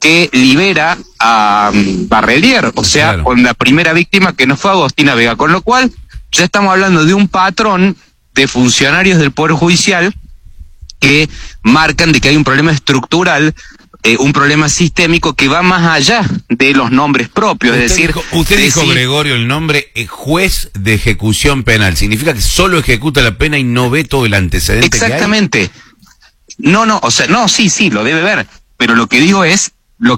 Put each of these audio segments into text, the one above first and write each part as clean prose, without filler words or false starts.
que libera a Barrelier, o sea, claro, con la primera víctima que no fue Agostina Vega, con lo cual ya estamos hablando de un patrón de funcionarios del Poder Judicial que marcan de que hay un problema estructural, un problema sistémico que va más allá de los nombres propios. Usted dijo, Gregorio, el nombre juez de ejecución penal. ¿Significa que solo ejecuta la pena y no ve todo el antecedente? Exactamente. Sí, lo debe ver. Pero lo que digo es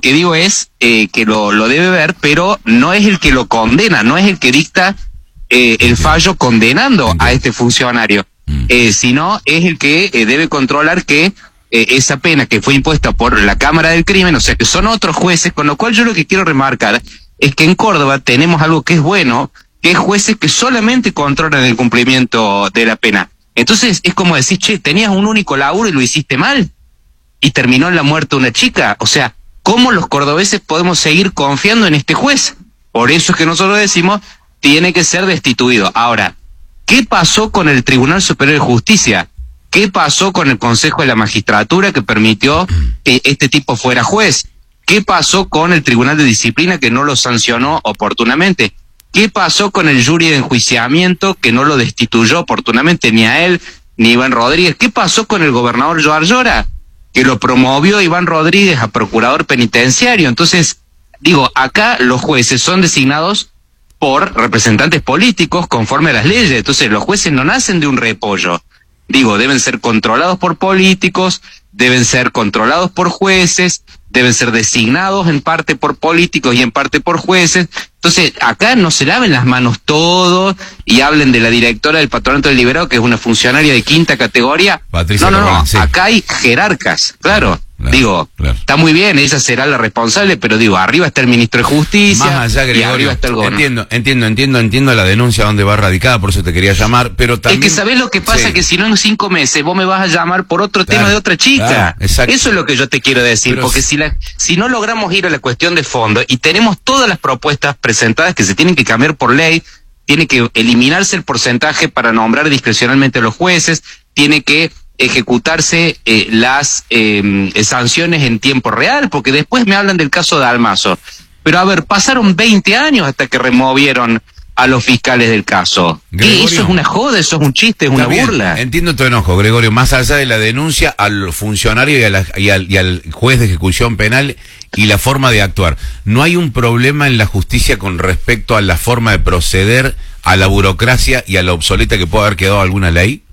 que lo debe ver, pero no es el que lo condena, no es el que dicta el fallo condenando a este funcionario, sino es el que debe controlar que esa pena que fue impuesta por la Cámara del Crimen, o sea que son otros jueces, con lo cual yo lo que quiero remarcar es que en Córdoba tenemos algo que es bueno, que es jueces que solamente controlan el cumplimiento de la pena. Entonces es como decir, che, tenías un único laburo y lo hiciste mal, y terminó en la muerte de una chica. O sea, ¿cómo los cordobeses podemos seguir confiando en este juez? Por eso es que nosotros decimos, tiene que ser destituido. Ahora, ¿qué pasó con el Tribunal Superior de Justicia? ¿Qué pasó con el Consejo de la Magistratura que permitió que este tipo fuera juez? ¿Qué pasó con el Tribunal de Disciplina que no lo sancionó oportunamente? ¿Qué pasó con el jury de enjuiciamiento que no lo destituyó oportunamente ni a él ni a Iván Rodríguez? ¿Qué pasó con el gobernador Joar Llora, que lo promovió Iván Rodríguez a procurador penitenciario? Entonces, digo, acá los jueces son designados por representantes políticos conforme a las leyes. Entonces los jueces no nacen de un repollo. Digo, deben ser controlados por políticos, deben ser controlados por jueces, deben ser designados en parte por políticos y en parte por jueces. Entonces, acá no se laven las manos todos y hablen de la directora del Patronato del Liberado, que es una funcionaria de 5ª categoría. Patricia No, Corral, sí. Acá hay jerarcas, claro. Digo, está muy bien, ella será la responsable, pero digo, arriba está el ministro de Justicia, más allá, Gregorio, y arriba está el gobernador. Entiendo la denuncia donde va radicada, por eso te quería llamar, pero también... Es que ¿sabés lo que pasa? Sí. Que si no en 5 meses vos me vas a llamar por otro tema de otra chica. Claro, exacto. Eso es lo que yo te quiero decir, Pero porque si no logramos ir a la cuestión de fondo y tenemos todas las propuestas presentadas que se tienen que cambiar por ley, tiene que eliminarse el porcentaje para nombrar discrecionalmente a los jueces, tiene que ejecutarse las sanciones en tiempo real, porque después me hablan del caso de Almazo. Pero a ver, pasaron 20 años hasta que removieron a los fiscales del caso. Gregorio, Eso es una joda, eso es un chiste, es una burla. Entiendo tu enojo, Gregorio, más allá de la denuncia al funcionario y al juez de ejecución penal y la forma de actuar. ¿No hay un problema en la justicia con respecto a la forma de proceder, a la burocracia y a la obsoleta que puede haber quedado alguna ley?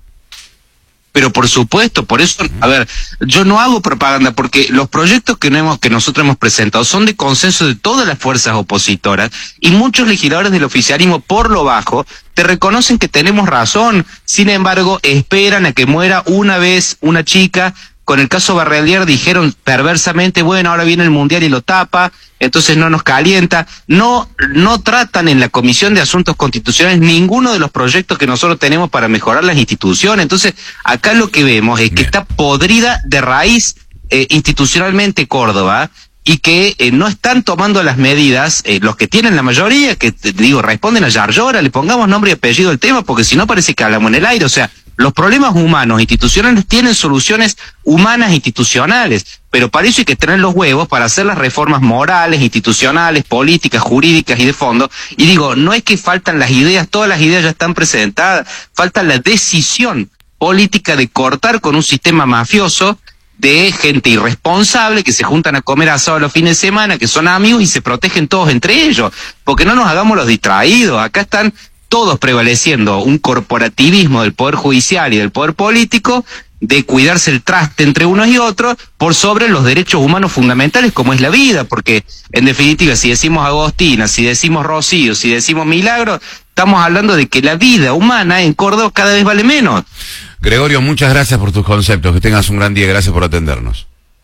Pero por supuesto, por eso, a ver, yo no hago propaganda porque los proyectos que nosotros hemos presentado son de consenso de todas las fuerzas opositoras y muchos legisladores del oficialismo por lo bajo te reconocen que tenemos razón. Sin embargo, esperan a que muera una vez una chica. Con el caso Barrelier dijeron perversamente, bueno, ahora viene el Mundial y lo tapa, entonces no nos calienta. No tratan en la Comisión de Asuntos Constitucionales ninguno de los proyectos que nosotros tenemos para mejorar las instituciones. Entonces, acá lo que vemos es que está podrida de raíz institucionalmente Córdoba, y que no están tomando las medidas, los que tienen la mayoría, que responden a Joar Llora, le pongamos nombre y apellido al tema, porque si no parece que hablamos en el aire. O sea, los problemas humanos institucionales tienen soluciones humanas institucionales, pero para eso hay que tener los huevos para hacer las reformas morales, institucionales, políticas, jurídicas y de fondo. Y digo, no es que faltan las ideas, todas las ideas ya están presentadas, falta la decisión política de cortar con un sistema mafioso de gente irresponsable que se juntan a comer asado los fines de semana, que son amigos y se protegen todos entre ellos, porque no nos hagamos los distraídos. Acá están todos prevaleciendo un corporativismo del Poder Judicial y del Poder Político de cuidarse el traste entre unos y otros por sobre los derechos humanos fundamentales como es la vida, porque en definitiva si decimos Agostina, si decimos Rocío, si decimos Milagro, estamos hablando de que la vida humana en Córdoba cada vez vale menos. Gregorio, muchas gracias por tus conceptos, que tengas un gran día, gracias por atendernos.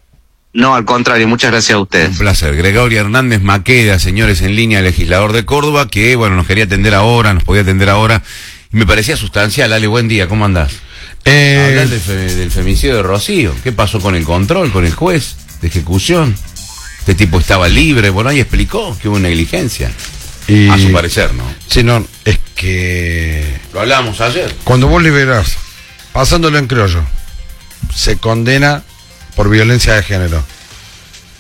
No, al contrario, muchas gracias a ustedes. Un placer. Gregorio Hernández Maqueda, señores, en línea, legislador de Córdoba, que, bueno, nos quería atender ahora, nos podía atender ahora, y me parecía sustancial. Ale, buen día, ¿cómo andás? Hablar del femicidio de Rocío. ¿Qué pasó con el control, con el juez de ejecución? Este tipo estaba libre, bueno, ahí explicó que hubo negligencia. A su parecer, ¿no? Sí, no, es que... Lo hablamos ayer. Cuando vos liberás, pasándolo en criollo, se condena por violencia de género.